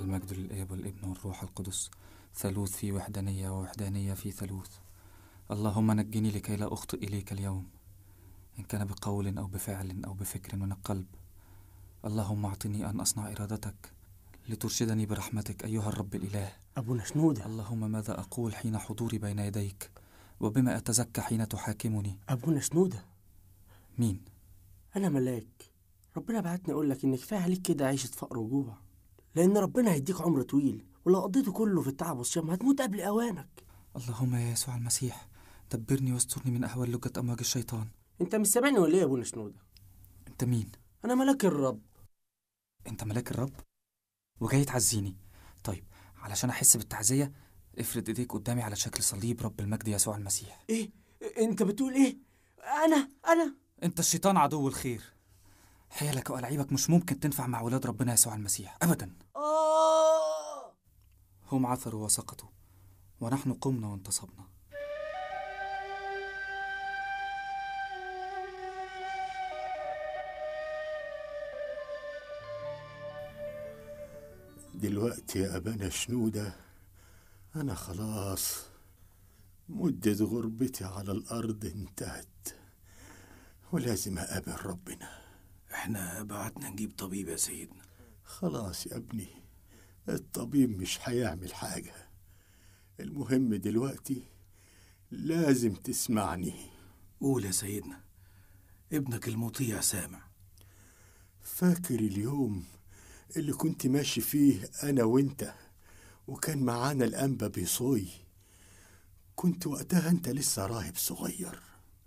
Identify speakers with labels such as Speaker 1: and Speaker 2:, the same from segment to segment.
Speaker 1: والمجد للآب والابن والروح القدس، ثالوث في وحدانية ووحدانية في ثالوث. اللهم نجني لكي لا أخطئ إليك اليوم، إن كان بقول أو بفعل أو بفكر من القلب. اللهم أعطني أن أصنع إرادتك لترشدني برحمتك أيها الرب الإله.
Speaker 2: أبونا شنودة،
Speaker 1: اللهم ماذا أقول حين حضوري بين يديك، وبما أتزكى حين تحاكمني؟
Speaker 2: أبونا شنودة،
Speaker 1: مين؟
Speaker 2: أنا ملاك. ربنا بعتني أقول لك إن كفاية عليك كده عيشة فقر وجوع، لأن ربنا هيديك عمر طويل، ولو قضيته كله في التعب والصيام هتموت قبل أوانك.
Speaker 1: اللهم يا يسوع المسيح، دبرني واسترني من أهوال لجة أمواج الشيطان.
Speaker 2: أنت مش سامعني ولا إيه يا أبونا شنودة؟
Speaker 1: أنت مين؟
Speaker 2: أنا ملاك الرب.
Speaker 1: أنت ملاك الرب وجاي تعزيني؟ طيب، علشان أحس بالتعزية افرد إيديك قدامي على شكل صليب رب المجد يسوع المسيح.
Speaker 2: إيه؟ أنت بتقول إيه؟ أنا
Speaker 1: أنت الشيطان عدو الخير. حيلك وألعيبك مش ممكن تنفع مع ولاد ربنا يسوع المسيح أبدا. هم عثروا وسقطوا، ونحن قمنا وانتصبنا.
Speaker 3: دلوقتي يا أبانا شنودة أنا خلاص مدة غربتي على الأرض انتهت، ولازم أقابل ربنا.
Speaker 4: احنا بعتنا نجيب طبيب يا سيدنا.
Speaker 3: خلاص يا ابني، الطبيب مش هيعمل حاجة. المهم دلوقتي لازم تسمعني.
Speaker 4: قول يا سيدنا، ابنك المطيع سامع.
Speaker 3: فاكر اليوم اللي كنت ماشي فيه أنا وإنت وكان معانا الأنبا بيصوي؟ كنت وقتها أنت لسه راهب صغير.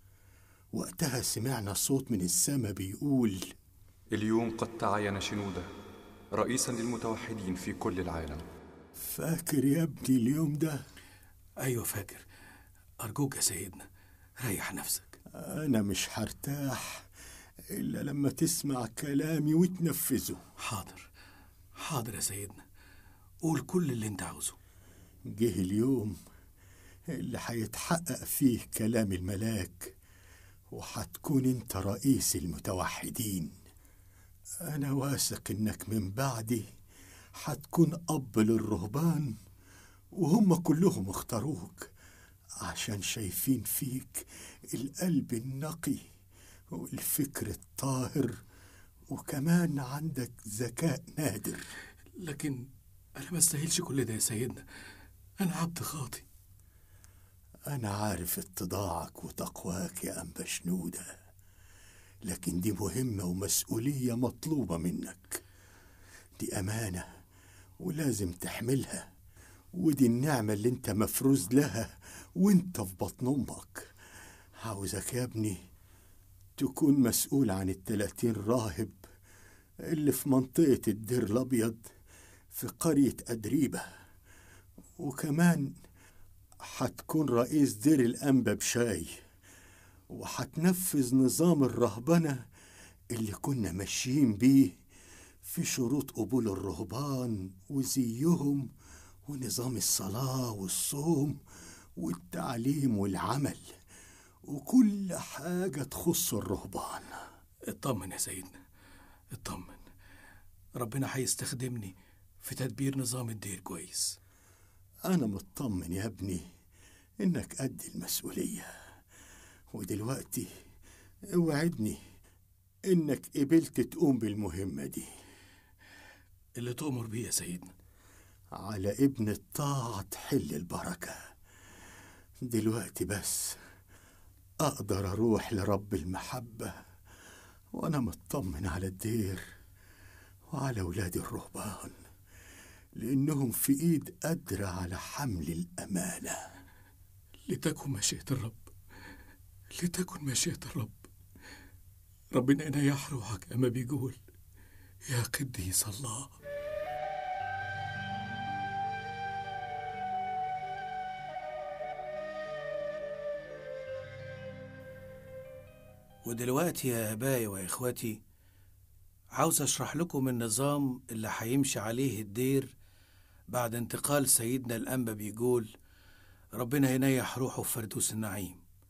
Speaker 3: وقتها سمعنا صوت من السما بيقول:
Speaker 5: اليوم قد تعين شنودة رئيسا للمتوحدين في كل العالم.
Speaker 3: فاكر يا ابني اليوم ده؟
Speaker 4: أيوة فاكر. أرجوك يا سيدنا ريح نفسك.
Speaker 3: أنا مش هرتاح إلا لما تسمع كلامي وتنفذه.
Speaker 4: حاضر يا سيدنا، قول كل اللي انت عاوزه.
Speaker 3: جه اليوم اللي هيتحقق فيه كلام الملاك، وهتكون انت رئيس المتوحدين. أنا واثق إنك من بعدي هتكون أب للرهبان، وهم كلهم اختاروك عشان شايفين فيك القلب النقي والفكر الطاهر، وكمان عندك ذكاء نادر.
Speaker 4: لكن أنا ما استاهلش كل ده يا سيدنا، أنا عبد خاطي.
Speaker 3: أنا عارف اتضاعك وتقواك يا أنبا شنودة، لكن دي مهمة ومسؤولية مطلوبة منك. دي أمانة ولازم تحملها، ودي النعمة اللي انت مفروز لها وانت في بطن أمك. عاوزك يا ابني تكون مسؤول عن 30 راهب اللي في منطقة الدير الأبيض في قرية أدريبة، وكمان هتكون رئيس دير الأنبا بشاي، وهتنفذ نظام الرهبنة اللي كنا ماشيين بيه في شروط قبول الرهبان وزيهم ونظام الصلاة والصوم والتعليم والعمل وكل حاجة تخص الرهبان.
Speaker 4: اطمن يا سيدنا، اطمن. ربنا هيستخدمني في تدبير نظام الدير كويس.
Speaker 3: أنا مطمن يا ابني إنك قد المسؤولية. ودلوقتي اوعدني إنك قبلت تقوم بالمهمة دي.
Speaker 4: اللي تؤمر بيه يا سيدنا.
Speaker 3: على ابن الطاعة تحل البركة. دلوقتي بس أقدر أروح لرب المحبة وأنا مطمن على الدير وعلى ولاد الرهبان، لأنهم في إيد قادرة على حمل الأمانة.
Speaker 4: لتكن مشيئة الرب، لتكن مشيئة الرب. ربنا ينيح روحك أما بيقول يا قديس الله. ودلوقتي يا آبائي وإخواتي، عاوز أشرح لكم النظام اللي هيمشي عليه الدير بعد انتقال سيدنا الأنبا بيقول ربنا ينيح روحه في فردوس النعيم.